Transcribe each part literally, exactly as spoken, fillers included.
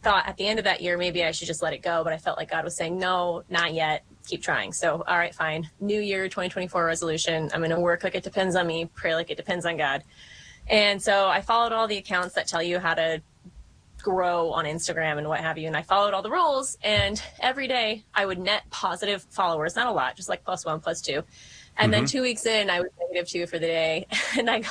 thought at the end of that year, maybe I should just let it go. But I felt like God was saying, no, not yet. Keep trying. So, all right, fine. New year, twenty twenty-four resolution. I'm going to work like it depends on me, pray like it depends on God. And so I followed all the accounts that tell you how to grow on Instagram and what have you. And I followed all the rules. And every day I would net positive followers, not a lot, just like plus one, plus two. And mm-hmm. then two weeks in, I was negative two for the day. And I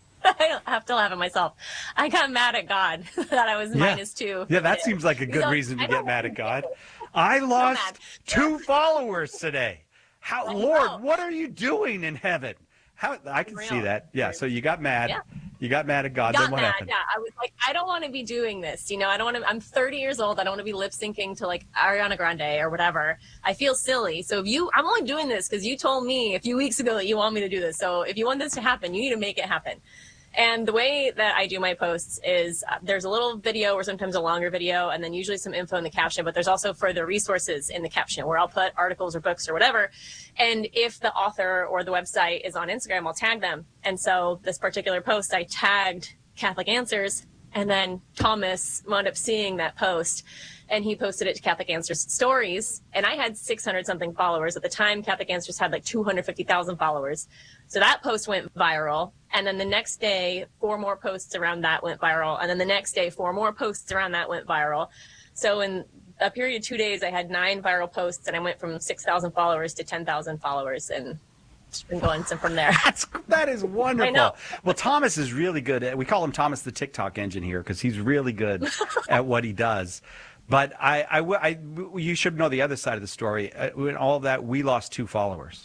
I have to laugh at myself. I got mad at God that I was yeah. minus two. Yeah, that seems like a good reason to get mad at God. I lost two followers today. How, Lord, what are you doing in heaven? How I can Real. see that. Yeah, so you got mad. Yeah. You got mad at God. Got then what mad, happened? Yeah, I was like, I don't want to be doing this. You know, I don't want to. I'm thirty years old. I don't want to be lip syncing to like Ariana Grande or whatever. I feel silly. So if you, I'm only doing this because you told me a few weeks ago that you want me to do this. So if you want this to happen, you need to make it happen. And the way that I do my posts is uh, there's a little video or sometimes a longer video and then usually some info in the caption, but there's also further resources in the caption where I'll put articles or books or whatever. And if the author or the website is on Instagram, I'll tag them. And so this particular post, I tagged Catholic Answers, and then Thomas wound up seeing that post and he posted it to Catholic Answers stories. And I had six hundred something followers. At the time, Catholic Answers had like two hundred fifty thousand followers. So that post went viral. And then the next day, four more posts around that went viral. And then the next day, four more posts around that went viral. So in a period of two days, I had nine viral posts and I went from six thousand followers to ten thousand followers. And it's been going from there. That's, that is wonderful. I know. Well, Thomas is really good at, we call him Thomas the TikTok engine here because he's really good at what he does. But I, I, I, you should know the other side of the story. Uh, in all of that, we lost two followers.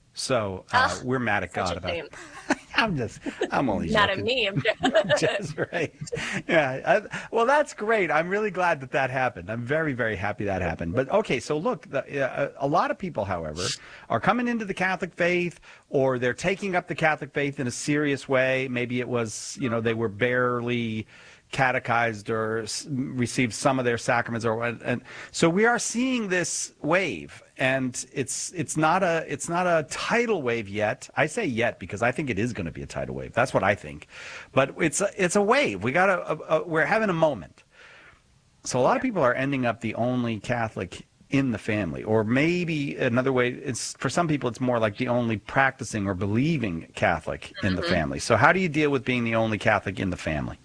So uh, oh, we're mad at God about it. I'm just, I'm only Not joking. at me. I'm just right. Yeah. I, well, that's great. I'm really glad that that happened. I'm very, very happy that happened. But okay, so look, the, uh, a lot of people, however, are coming into the Catholic faith, or they're taking up the Catholic faith in a serious way. Maybe it was, you know, they were barely catechized or s- received some of their sacraments, or and so we are seeing this wave, and it's it's not a it's not a tidal wave yet. I say yet because I think it is going to be a tidal wave. That's what I think, but it's a, it's a wave. We got a, a, a we're having a moment. So a lot of people are ending up the only Catholic in the family, or maybe another way. It's for some people it's more like the only practicing or believing Catholic in mm-hmm. the family. So how do you deal with being the only Catholic in the family?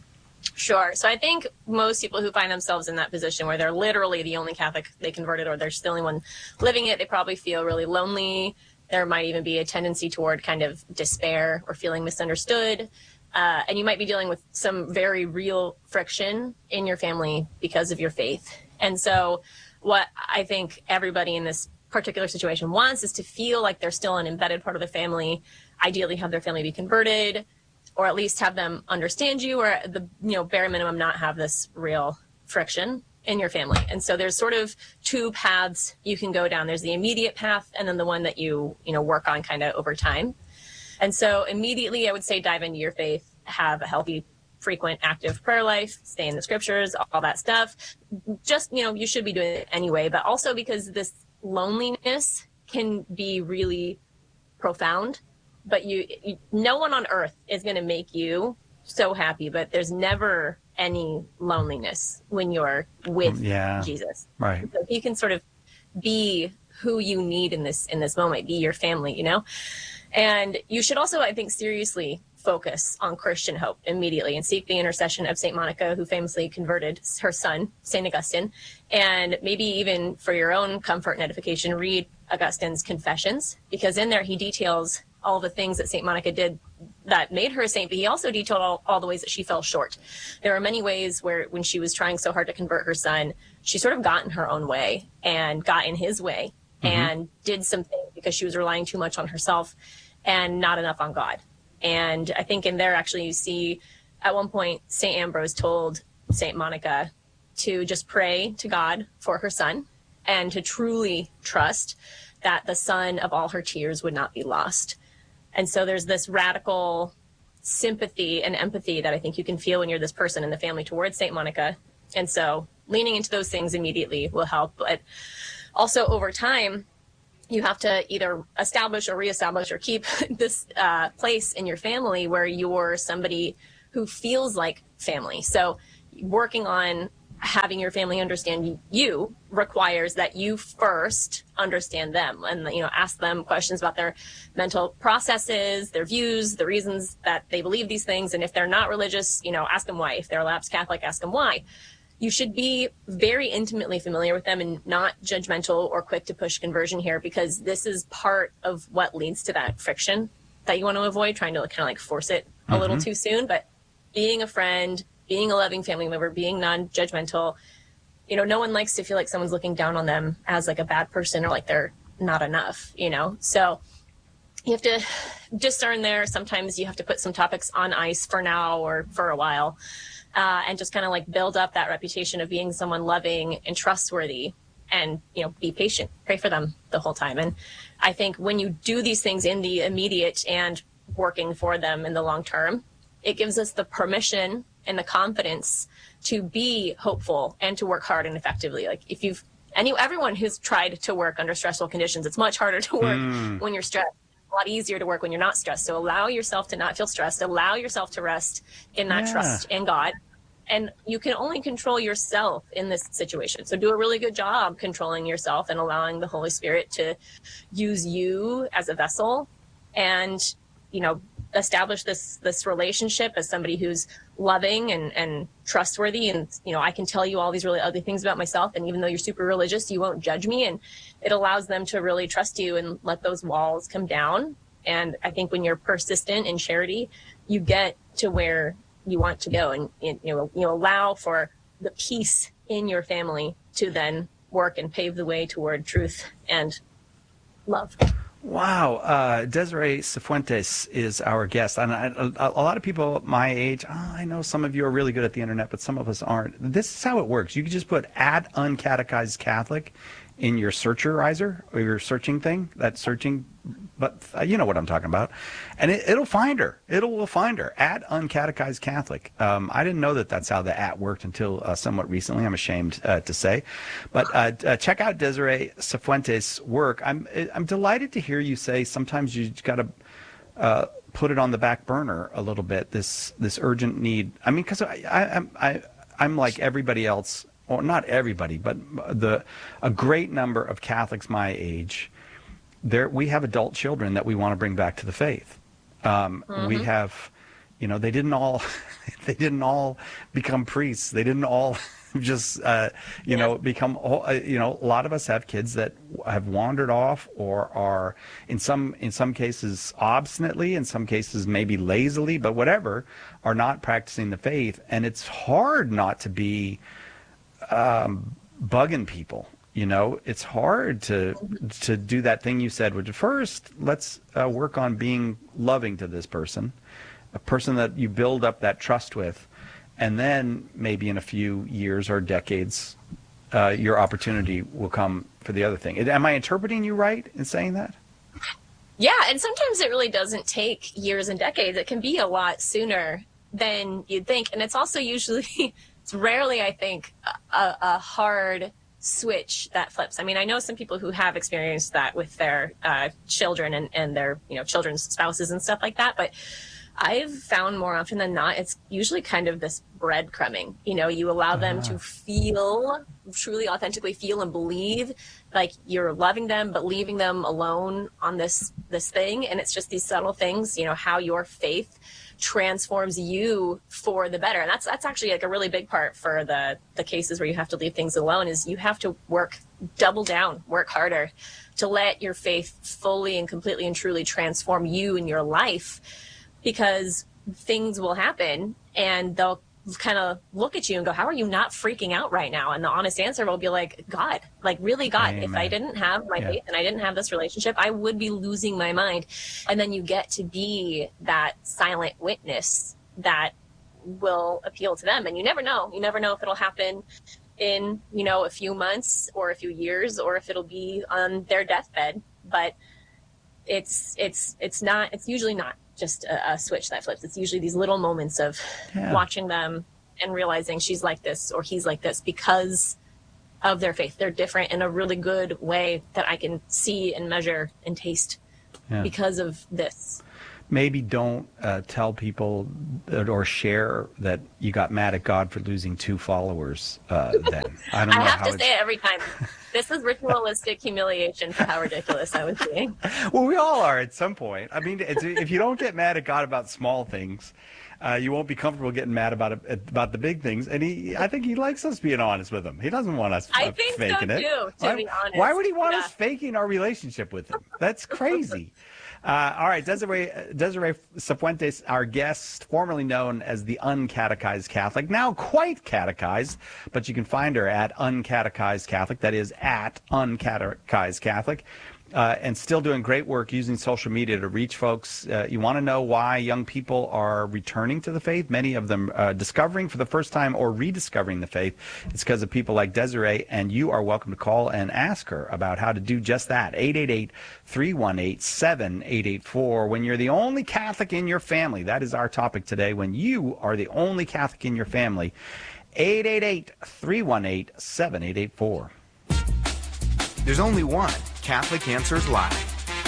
Sure. So I think most people who find themselves in that position where they're literally the only Catholic they converted, or they're still the only one living it, they probably feel really lonely. There might even be a tendency toward kind of despair or feeling misunderstood. Uh, and you might be dealing with some very real friction in your family because of your faith. And so what I think everybody in this particular situation wants is to feel like they're still an embedded part of the family, ideally have their family be converted, or at least have them understand you, or the you know bare minimum not have this real friction in your family. And so there's sort of two paths you can go down. There's the immediate path, and then the one that you you know work on kind of over time. And so immediately I would say dive into your faith, have a healthy, frequent, active prayer life, stay in the scriptures, all that stuff. Just, you know, you should be doing it anyway, but also because this loneliness can be really profound. But you, you, no one on earth is going to make you so happy, but there's never any loneliness when you're with yeah, Jesus. Right. So you can sort of be who you need in this, in this moment, be your family, you know? And you should also, I think, seriously focus on Christian hope immediately and seek the intercession of Saint Monica, who famously converted her son, Saint Augustine. And maybe even for your own comfort and edification, read Augustine's Confessions, because in there he details all the things that Saint Monica did that made her a saint, but he also detailed all, all the ways that she fell short. There are many ways where when she was trying so hard to convert her son, she sort of got in her own way and got in his way mm-hmm. and did some things because she was relying too much on herself and not enough on God. And I think in there actually you see at one point Saint Ambrose told Saint Monica to just pray to God for her son and to truly trust that the son of all her tears would not be lost. And so there's this radical sympathy and empathy that I think you can feel when you're this person in the family towards Saint Monica. And so leaning into those things immediately will help. But also over time, you have to either establish or reestablish or keep this uh, place in your family where you're somebody who feels like family. So working on having your family understand you requires that you first understand them and, you know, ask them questions about their mental processes, their views, the reasons that they believe these things. And if they're not religious, you know, ask them why. If they're a lapsed Catholic, ask them why. You should be very intimately familiar with them and not judgmental or quick to push conversion here, because this is part of what leads to that friction that you want to avoid, trying to kind of like force it a mm-hmm. little too soon. But being a friend, being a loving family member, being non-judgmental, you know, no one likes to feel like someone's looking down on them as like a bad person or like they're not enough, you know? So you have to discern there. Sometimes you have to put some topics on ice for now or for a while, uh, and just kind of like build up that reputation of being someone loving and trustworthy, and, you know, be patient, pray for them the whole time. And I think when you do these things in the immediate and working for them in the long term, it gives us the permission and the confidence to be hopeful and to work hard and effectively. Like if you've, any, everyone who's tried to work under stressful conditions, it's much harder to work mm. when you're stressed. A lot easier to work when you're not stressed. So allow yourself to not feel stressed. Allow yourself to rest in that yeah. trust in God. And you can only control yourself in this situation. So do a really good job controlling yourself and allowing the Holy Spirit to use you as a vessel, and, you know, establish this this relationship as somebody who's loving and, and trustworthy. And, you know, I can tell you all these really ugly things about myself, and even though you're super religious, you won't judge me. And it allows them to really trust you and let those walls come down. And I think when you're persistent in charity, you get to where you want to go, and you know, you allow for the peace in your family to then work and pave the way toward truth and love. Wow. Uh, Desiree Cifuentes is our guest. And I, a, a lot of people my age, oh, I know some of you are really good at the internet, but some of us aren't. This is how it works. You can just put at uncatechized Catholic in your searcherizer or your searching thing, that searching, but uh, you know what I'm talking about. And it, it'll find her. It will find her at uncatechized Catholic. Um, I didn't know that that's how the at worked until uh, somewhat recently, I'm ashamed uh, to say. But uh, uh, check out Desiree Cifuentes' work. I'm I'm delighted to hear you say sometimes you got to uh, put it on the back burner a little bit, this this urgent need. I mean, because I, I, I, I'm like everybody else. Well, not everybody, but the a great number of Catholics my age, there we have adult children that we want to bring back to the faith. Um, mm-hmm. We have, you know, they didn't all, they didn't all become priests. They didn't all just, uh, you yeah. know, become. You know, a lot of us have kids that have wandered off, or are in some in some cases obstinately, in some cases maybe lazily, but whatever, are not practicing the faith, and it's hard not to be. Um, bugging people, you know, it's hard to to do that thing you said, which first let's uh, work on being loving to this person, a person that you build up that trust with, and then maybe in a few years or decades, uh, your opportunity will come for the other thing. Am I interpreting you right in saying that? Yeah, and sometimes it really doesn't take years and decades. It can be a lot sooner than you'd think, and it's also usually. It's rarely, I think, a, a hard switch that flips. I mean, I know some people who have experienced that with their uh, children and, and their, you know, children's spouses and stuff like that. But I've found more often than not, it's usually kind of this breadcrumbing. You know, you allow them uh-huh. to feel, truly authentically feel and believe like you're loving them, but leaving them alone on this this thing. And it's just these subtle things, you know, how your faith transforms you for the better. And that's that's actually like a really big part for the the cases where you have to leave things alone, is you have to work double down, work harder to let your faith fully and completely and truly transform you in your life, because things will happen and they'll kind of look at you and go, how are you not freaking out right now? And the honest answer will be like, God, like really God, Amen. If I didn't have my yeah. faith and I didn't have this relationship, I would be losing my mind. And then you get to be that silent witness that will appeal to them. And you never know. You never know if it'll happen in, you know, a few months or a few years, or if it'll be on their deathbed. But it's, it's, it's not, it's usually not just a, a switch that flips. It's usually these little moments of yeah. watching them and realizing she's like this or he's like this because of their faith. They're different in a really good way that I can see and measure and taste yeah. because of this. maybe don't uh, tell people that, or share that you got mad at God for losing two followers uh, then. I don't know I have how to it's... say it every time. This is ritualistic humiliation for how ridiculous I was being. Well, we all are at some point. I mean, it's, if you don't get mad at God about small things, uh, you won't be comfortable getting mad about it, about the big things. And he, I think he likes us being honest with him. He doesn't want us uh, I think faking so it. too, to why, be honest. Why would he want Yeah. us faking our relationship with him? That's crazy. Uh, all right, Desiree, Desiree Cifuentes, our guest, formerly known as the Uncatechized Catholic, now quite catechized, but you can find her at Uncatechized Catholic, that is at Uncatechized Catholic, uh, and still doing great work using social media to reach folks. Uh, you want to know why young people are returning to the faith, many of them uh, discovering for the first time or rediscovering the faith. It's because of people like Desiree, and you are welcome to call and ask her about how to do just that. eight eight eight, three one eight, seven eight eight four. When you're the only Catholic in your family, that is our topic today. When you are the only Catholic in your family, eight eight eight, three one eight, seven eight eight four. There's only one Catholic Answers Live.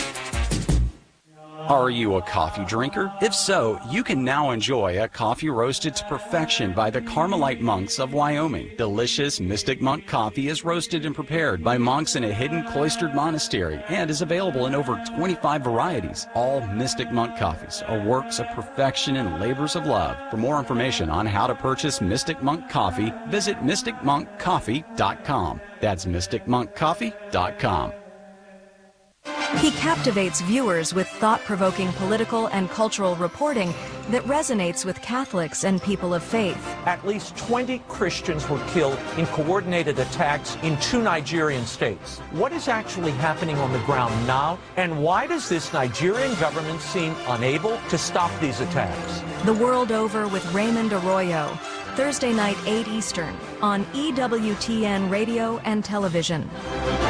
Are you a coffee drinker? If so, you can now enjoy a coffee roasted to perfection by the Carmelite monks of Wyoming. Delicious Mystic Monk coffee is roasted and prepared by monks in a hidden cloistered monastery and is available in over twenty-five varieties. All Mystic Monk coffees are works of perfection and labors of love. For more information on how to purchase Mystic Monk coffee, visit mystic monk coffee dot com. That's mystic monk coffee dot com. He captivates viewers with thought-provoking political and cultural reporting that resonates with Catholics and people of faith. At least twenty Christians were killed in coordinated attacks in two Nigerian states. What is actually happening on the ground now, and why does this Nigerian government seem unable to stop these attacks? The World Over with Raymond Arroyo, Thursday night, eight Eastern, on E W T N Radio and Television.